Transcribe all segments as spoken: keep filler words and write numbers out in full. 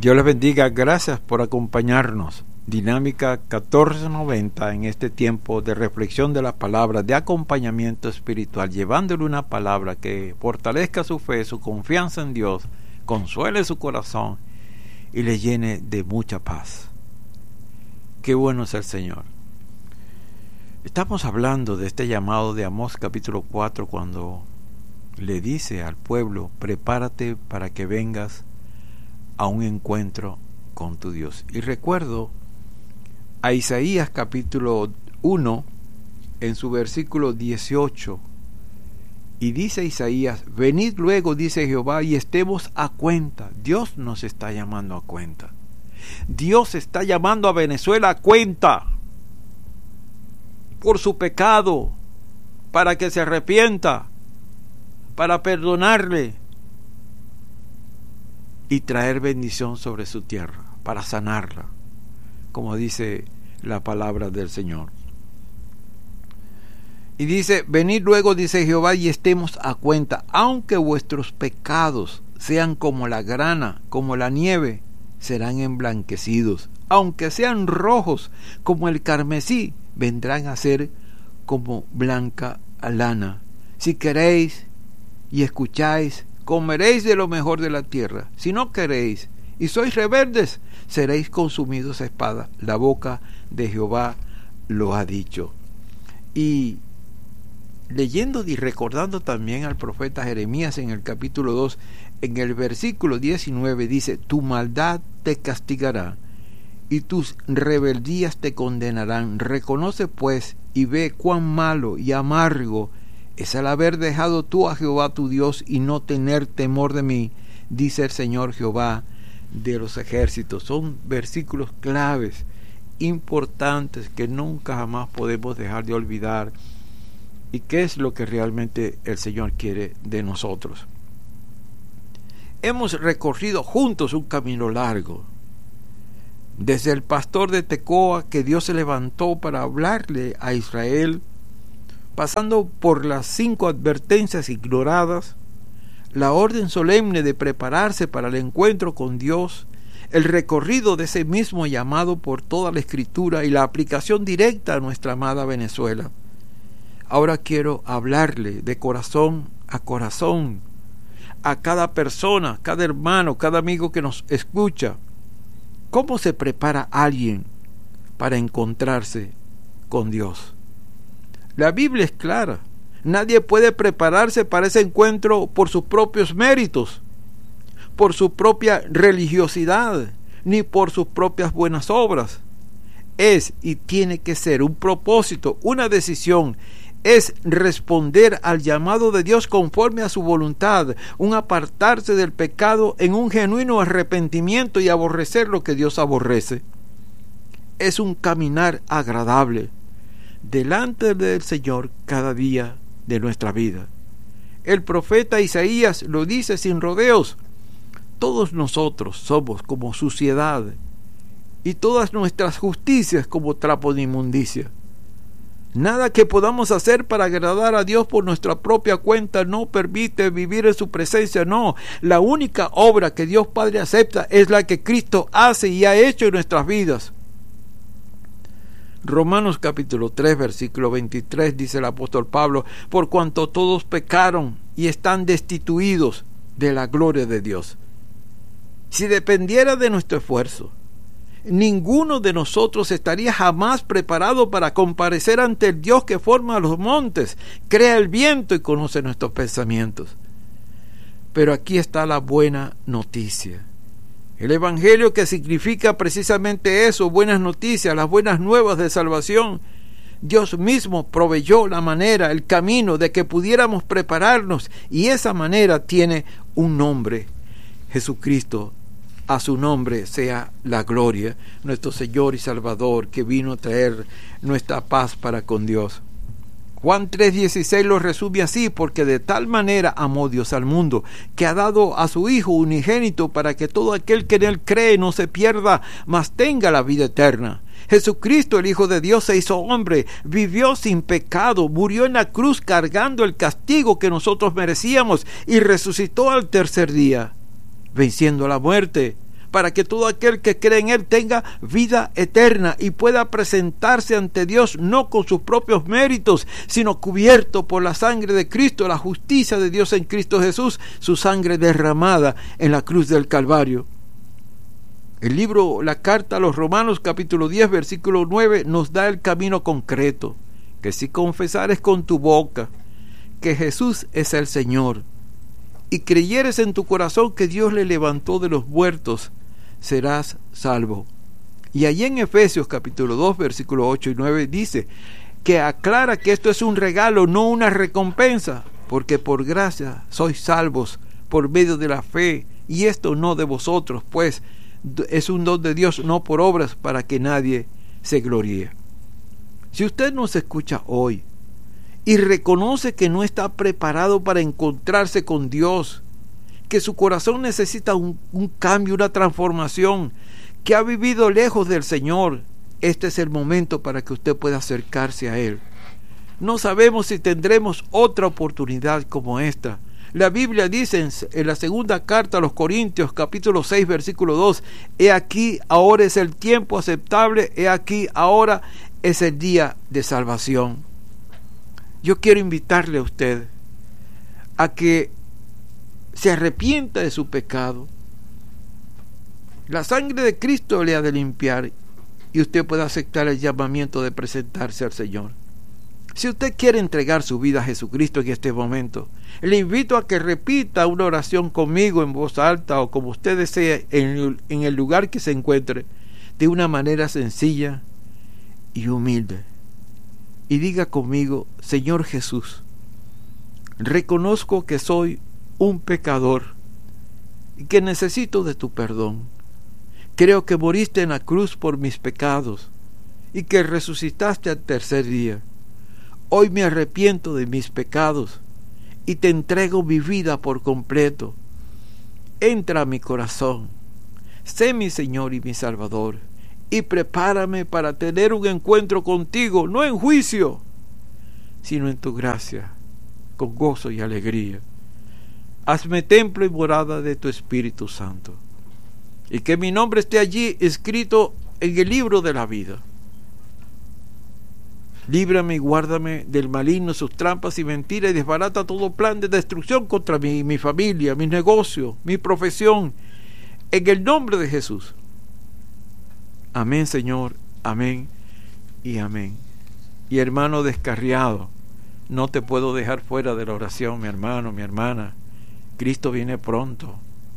Dios les bendiga, gracias por acompañarnos. Dinámica catorce noventa en este tiempo de reflexión de la palabra, de acompañamiento espiritual, llevándole una palabra que fortalezca su fe, su confianza en Dios, consuele su corazón y le llene de mucha paz. Qué bueno es el Señor. Estamos hablando de este llamado de Amós capítulo cuatro, cuando le dice al pueblo: prepárate para que vengas a un encuentro con tu Dios. Y recuerdo a Isaías capítulo uno en su versículo dieciocho, y dice Isaías: venid luego, dice Jehová, y estemos a cuenta. Dios nos está llamando a cuenta. Dios está llamando a Venezuela a cuenta por su pecado, para que se arrepienta, para perdonarle y traer bendición sobre su tierra, para sanarla, como dice la palabra del Señor. Y dice: venid luego, dice Jehová, y estemos a cuenta. Aunque vuestros pecados sean como la grana, como la nieve, serán emblanquecidos. Aunque sean rojos como el carmesí, vendrán a ser como blanca lana. Si queréis y escucháis, comeréis de lo mejor de la tierra. Si no queréis y sois rebeldes, seréis consumidos a espada. La boca de Jehová lo ha dicho. Y leyendo y recordando también al profeta Jeremías en el capítulo dos, en el versículo diecinueve dice: tu maldad te castigará y tus rebeldías te condenarán. Reconoce pues y ve cuán malo y amargo es el haber dejado tú a Jehová tu Dios y no tener temor de mí, dice el Señor Jehová de los ejércitos. Son versículos claves, importantes, que nunca jamás podemos dejar de olvidar. ¿Y qué es lo que realmente el Señor quiere de nosotros? Hemos recorrido juntos un camino largo, desde el pastor de Tecoa que Dios se levantó para hablarle a Israel, pasando por las cinco advertencias ignoradas, la orden solemne de prepararse para el encuentro con Dios, el recorrido de ese mismo llamado por toda la Escritura y la aplicación directa a nuestra amada Venezuela. Ahora quiero hablarle de corazón a corazón a cada persona, cada hermano, cada amigo que nos escucha. ¿Cómo se prepara alguien para encontrarse con Dios? La Biblia es clara. Nadie puede prepararse para ese encuentro por sus propios méritos, por su propia religiosidad, ni por sus propias buenas obras. Es y tiene que ser un propósito, una decisión. Es responder al llamado de Dios conforme a su voluntad, un apartarse del pecado en un genuino arrepentimiento y aborrecer lo que Dios aborrece. Es un caminar agradable delante del Señor cada día de nuestra vida. El profeta Isaías lo dice sin rodeos: todos nosotros somos como suciedad y todas nuestras justicias como trapo de inmundicia. Nada que podamos hacer para agradar a Dios por nuestra propia cuenta no permite vivir en su presencia. No, la única obra que Dios Padre acepta es la que Cristo hace y ha hecho en nuestras vidas. Romanos capítulo tres versículo veintitrés dice el apóstol Pablo: por cuanto todos pecaron y están destituidos de la gloria de Dios. Si dependiera de nuestro esfuerzo, ninguno de nosotros estaría jamás preparado para comparecer ante el Dios que forma los montes, crea el viento y conoce nuestros pensamientos. Pero aquí está la buena noticia. El Evangelio, que significa precisamente eso, buenas noticias, las buenas nuevas de salvación. Dios mismo proveyó la manera, el camino de que pudiéramos prepararnos, y esa manera tiene un nombre: Jesucristo. A su nombre sea la gloria, nuestro Señor y Salvador, que vino a traer nuestra paz para con Dios. Juan tres dieciséis lo resume así: porque de tal manera amó Dios al mundo, que ha dado a su Hijo unigénito, para que todo aquel que en él cree no se pierda, mas tenga la vida eterna. Jesucristo, el Hijo de Dios, se hizo hombre, vivió sin pecado, murió en la cruz cargando el castigo que nosotros merecíamos, y resucitó al tercer día, venciendo la muerte, para que todo aquel que cree en Él tenga vida eterna y pueda presentarse ante Dios no con sus propios méritos, sino cubierto por la sangre de Cristo, la justicia de Dios en Cristo Jesús, su sangre derramada en la cruz del Calvario. El libro, la carta a los Romanos, capítulo diez, versículo nueve, nos da el camino concreto, que si confesares con tu boca que Jesús es el Señor, y creyeres en tu corazón que Dios le levantó de los muertos, serás salvo. Y allí en Efesios capítulo dos, versículo ocho y nueve dice que aclara que esto es un regalo, no una recompensa, porque por gracia sois salvos por medio de la fe, y esto no de vosotros, pues es un don de Dios, no por obras, para que nadie se gloríe. Si usted nos escucha hoy y reconoce que no está preparado para encontrarse con Dios, que su corazón necesita un, un cambio, una transformación, que ha vivido lejos del Señor, este es el momento para que usted pueda acercarse a Él. No sabemos si tendremos otra oportunidad como esta. La Biblia dice en la segunda carta a los Corintios, capítulo seis, versículo dos, he aquí, ahora es el tiempo aceptable, he aquí, ahora es el día de salvación. Yo quiero invitarle a usted a que se arrepienta de su pecado. La sangre de Cristo le ha de limpiar y usted puede aceptar el llamamiento de presentarse al Señor. Si usted quiere entregar su vida a Jesucristo en este momento, le invito a que repita una oración conmigo en voz alta o como usted desee en, en el lugar que se encuentre, de una manera sencilla y humilde. Y diga conmigo: Señor Jesús, reconozco que soy un pecador y que necesito de tu perdón. Creo que moriste en la cruz por mis pecados y que resucitaste al tercer día. Hoy me arrepiento de mis pecados y te entrego mi vida por completo. Entra a mi corazón, sé mi Señor y mi Salvador, y prepárame para tener un encuentro contigo, no en juicio, sino en tu gracia, con gozo y alegría. Hazme templo y morada de tu Espíritu Santo, y que mi nombre esté allí escrito en el libro de la vida. Líbrame y guárdame del maligno, sus trampas y mentiras, y desbarata todo plan de destrucción contra mí, mi familia, mis negocios, mi profesión, en el nombre de Jesús. Amén, Señor, amén y amén. Y hermano descarriado, no te puedo dejar fuera de la oración, mi hermano, mi hermana. Cristo viene pronto.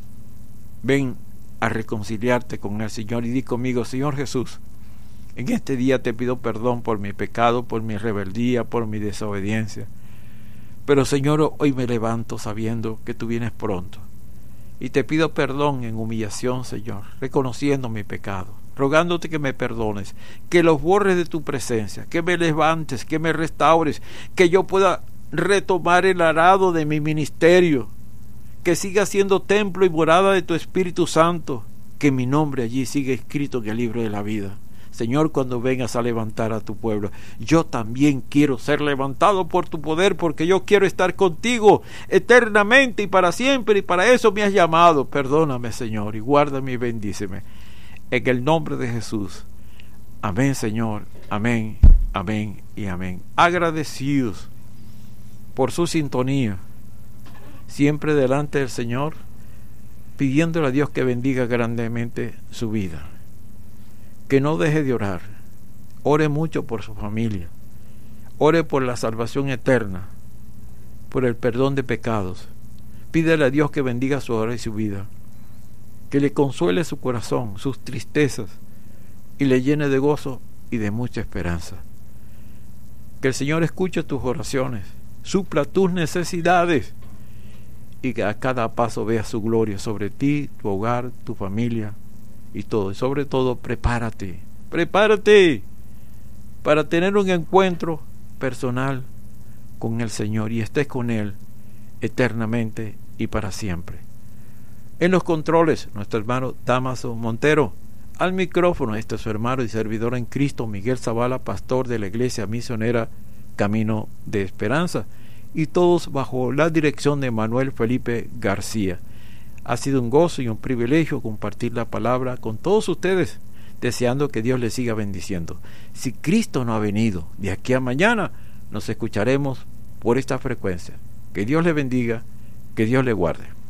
Ven a reconciliarte con el Señor y di conmigo: Señor Jesús, en este día te pido perdón por mi pecado, por mi rebeldía, por mi desobediencia. Pero Señor, hoy me levanto sabiendo que tú vienes pronto. Y te pido perdón en humillación, Señor, reconociendo mi pecado, rogándote que me perdones, que los borres de tu presencia, que me levantes, que me restaures, que yo pueda retomar el arado de mi ministerio, que siga siendo templo y morada de tu Espíritu Santo, que mi nombre allí siga escrito en el libro de la vida. Señor, cuando vengas a levantar a tu pueblo, yo también quiero ser levantado por tu poder, porque yo quiero estar contigo eternamente y para siempre, y para eso me has llamado. Perdóname, Señor, y guárdame y bendíceme. En el nombre de Jesús. Amén, Señor. Amén, amén y amén. Agradecidos por su sintonía, siempre delante del Señor, pidiéndole a Dios que bendiga grandemente su vida. Que no deje de orar. Ore mucho por su familia. Ore por la salvación eterna, por el perdón de pecados. Pídele a Dios que bendiga su hora y su vida, que le consuele su corazón, sus tristezas, y le llene de gozo y de mucha esperanza. Que el Señor escuche tus oraciones, supla tus necesidades, y que a cada paso vea su gloria sobre ti, tu hogar, tu familia y todo. Y sobre todo, prepárate, prepárate para tener un encuentro personal con el Señor y estés con Él eternamente y para siempre. En los controles, nuestro hermano Damaso Montero. Al micrófono, este es su hermano y servidor en Cristo, Miguel Zavala, pastor de la Iglesia Misionera Camino de Esperanza, y todos bajo la dirección de Manuel Felipe García. Ha sido un gozo y un privilegio compartir la palabra con todos ustedes, deseando que Dios les siga bendiciendo. Si Cristo no ha venido, de aquí a mañana nos escucharemos por esta frecuencia. Que Dios le bendiga, que Dios le guarde.